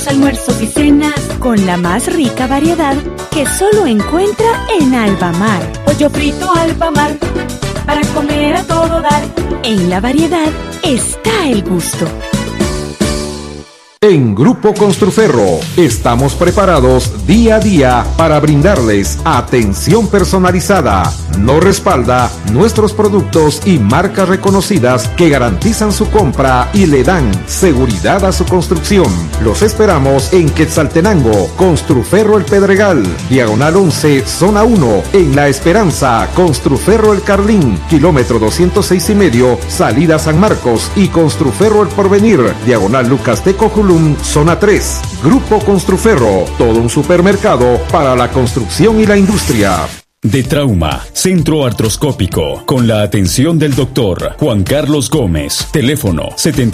desayunos, almuerzos y cenas con la más rica variedad que solo encuentra en Albamar. Pollo frito Albamar, para comer a todo dar. En la variedad está el gusto. En Grupo Construferro estamos preparados día a día para brindarles atención personalizada. Nos respalda nuestros productos y marcas reconocidas que garantizan su compra y le dan seguridad a su construcción. Los esperamos en Quetzaltenango, Construferro El Pedregal, Diagonal 11, Zona 1, en La Esperanza, Construferro El Carlín, kilómetro 206,5, salida San Marcos, y Construferro El Porvenir, Diagonal Lucas de Coculum, Zona 3. Grupo Construferro, todo un supermercado para la construcción y la industria. De Trauma, Centro Artroscópico, con la atención del doctor Juan Carlos Gómez. Teléfono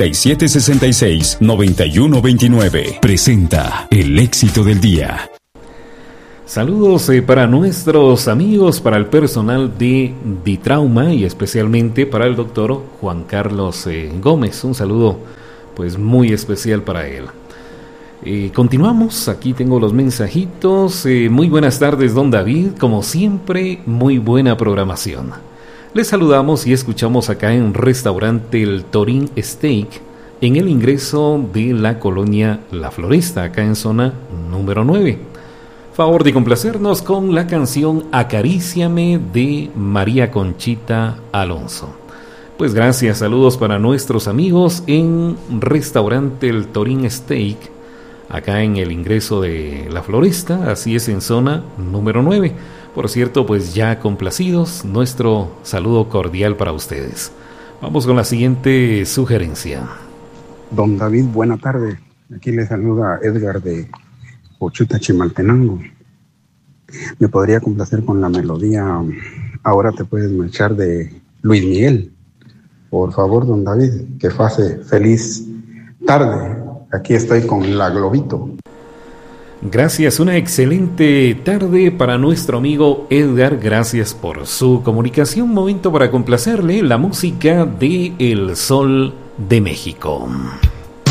7766-9129. Presenta el éxito del día. Saludos para nuestros amigos, para el personal de Trauma y especialmente para el doctor Juan Carlos Gómez. Un saludo pues muy especial para él. Continuamos, aquí tengo los mensajitos. Muy buenas tardes, don David, como siempre, muy buena programación. Les saludamos y escuchamos acá en Restaurante El Torín Steak, en el ingreso de la colonia La Floresta, acá en zona número 9. Favor de complacernos con la canción Acaríciame de María Conchita Alonso. Pues gracias, saludos para nuestros amigos en Restaurante El Torín Steak, acá en el ingreso de La Floresta, así es, en zona número 9. Por cierto, pues ya complacidos, nuestro saludo cordial para ustedes. Vamos con la siguiente sugerencia. Don David, buena tarde. Aquí le saluda Edgar de Ochuta, Chimaltenango. ¿Me podría complacer con la melodía Ahora te puedes marchar de Luis Miguel? Por favor, don David, que pase feliz tarde. Aquí estoy con la Globito. Gracias, una excelente tarde para nuestro amigo Edgar. Gracias por su comunicación. Momento para complacerle la música de El Sol de México.